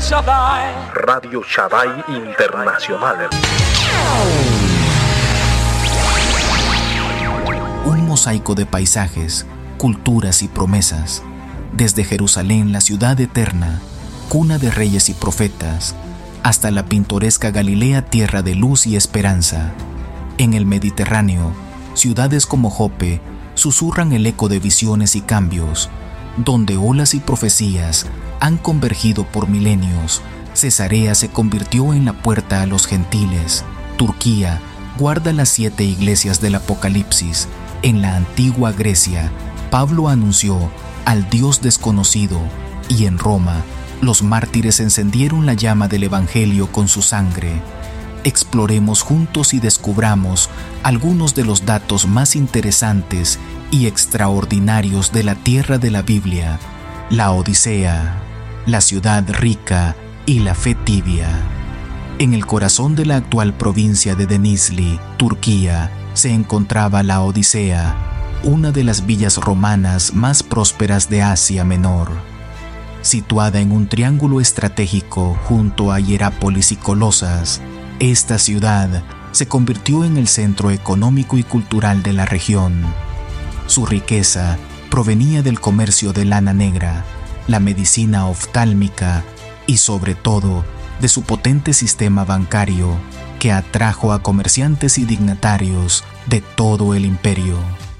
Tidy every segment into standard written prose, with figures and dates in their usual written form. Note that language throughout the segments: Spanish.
Shaddai. Radio Shaddai Internacional. Un mosaico de paisajes, culturas y promesas. Desde Jerusalén, la ciudad eterna, cuna de reyes y profetas, hasta la pintoresca Galilea, tierra de luz y esperanza. En el Mediterráneo, ciudades como Jope susurran el eco de visiones y cambios, donde olas y profecías han convergido por milenios. Cesarea se convirtió en la puerta a los gentiles. Turquía guarda las 7 iglesias del Apocalipsis. En la antigua Grecia, Pablo anunció al Dios desconocido, y en Roma, los mártires encendieron la llama del Evangelio con su sangre. Exploremos juntos y descubramos algunos de los datos más interesantes y extraordinarios de la tierra de la Biblia, la Odisea, la ciudad rica y la fe tibia. En el corazón de la actual provincia de Denizli, Turquía, se encontraba la Odisea, una de las villas romanas más prósperas de Asia Menor. Situada en un triángulo estratégico junto a Hierápolis y Colosas, esta ciudad se convirtió en el centro económico y cultural de la región. Su riqueza provenía del comercio de lana negra, la medicina oftálmica y sobre todo de su potente sistema bancario que atrajo a comerciantes y dignatarios de todo el imperio.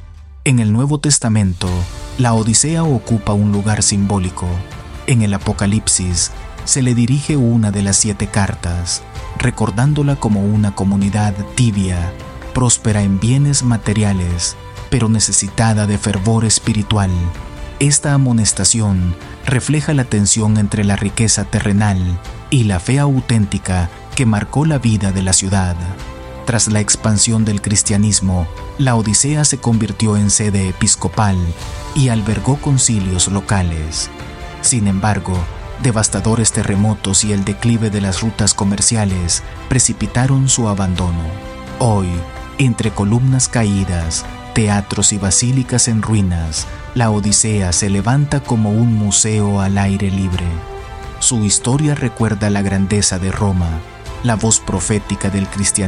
En el Nuevo Testamento, la Odisea ocupa un lugar simbólico. En el Apocalipsis se le dirige una de las 7 cartas, recordándola como una comunidad tibia, próspera en bienes materiales, pero necesitada de fervor espiritual. Esta amonestación refleja la tensión entre la riqueza terrenal y la fe auténtica que marcó la vida de la ciudad. Tras la expansión del cristianismo, la Odisea se convirtió en sede episcopal y albergó concilios locales. Sin embargo, devastadores terremotos y el declive de las rutas comerciales precipitaron su abandono. Hoy, entre columnas caídas, teatros y basílicas en ruinas, la Odisea se levanta como un museo al aire libre. Su historia recuerda la grandeza de Roma, la voz profética del cristianismo